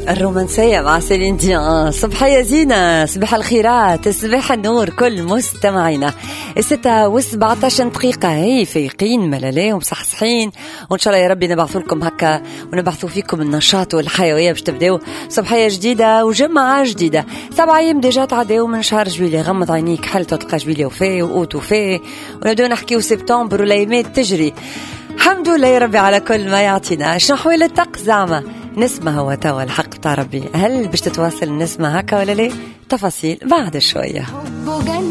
الرومانسية مع سيلين ديان. صباحية زينة، صباح الخيرات، صباح النور كل مستمعينا. 6:17 دقيقة هي فايقين ملالي ومصحصحين، وإن شاء الله يا ربي نبعثوا لكم هكا ونبعثوا فيكم النشاط والحيوية باش تبداو صباحية جديدة وجمعة جديدة. 7 أيام ديجا تعداو من شهر جويلية، غمض عينيك حل تلقى جويلية وفاي وأوت وفاي، ونبداو نحكيو سبتمبر والأيامات تجري. الحمد لله يا ربي على كل ما يعطينا. شنو حوالي الطقس زعما؟ نسمة هو توا الحق بتاع ربي، هل باش تتواصل النسمة هكا ولا ليه؟ تفاصيل بعد شوية.